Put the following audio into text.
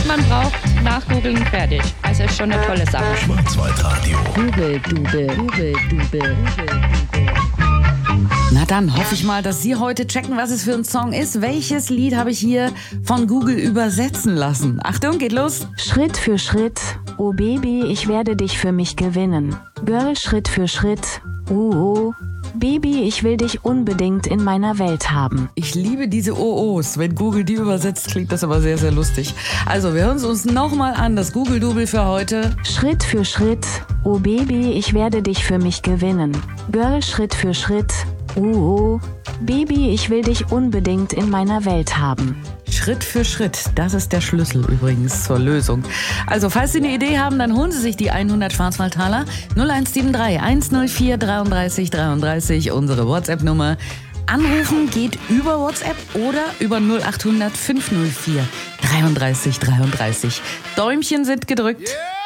man braucht, nachgoogeln, fertig. Also ist schon eine tolle Sache. Schwarzwaldradio. Google-Dubel. Na dann hoffe ich mal, dass Sie heute checken, was es für ein Song ist. Welches Lied habe ich hier von Google übersetzen lassen? Achtung, geht los. Schritt für Schritt, oh Baby, ich werde dich für mich gewinnen. Girl, Schritt für Schritt, oh, Baby, ich will dich unbedingt in meiner Welt haben. Ich liebe diese OOs. Wenn Google die übersetzt, klingt das aber sehr, sehr lustig. Also, wir hören es uns nochmal an, das Google-Double für heute. Schritt für Schritt, oh Baby, ich werde dich für mich gewinnen. Girl, Schritt für Schritt, oh, Baby, ich will dich unbedingt in meiner Welt haben. Schritt für Schritt, das ist der Schlüssel übrigens zur Lösung. Also, falls Sie eine Idee haben, dann holen Sie sich die 100 Schwarzwaldtaler 0173 104 33 33, unsere WhatsApp-Nummer. Anrufen geht über WhatsApp oder über 0800 504 33 33. Däumchen sind gedrückt.